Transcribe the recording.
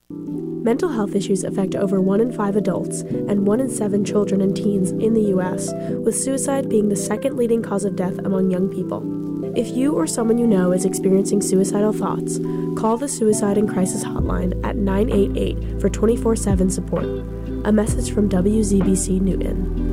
Mental health issues affect over 1 in 5 adults and 1 in 7 children and teens in the U.S., with suicide being the second leading cause of death among young people. If you or someone you know is experiencing suicidal thoughts, call the Suicide and Crisis Hotline at 988 for 24/7 support. A message from WZBC Newton.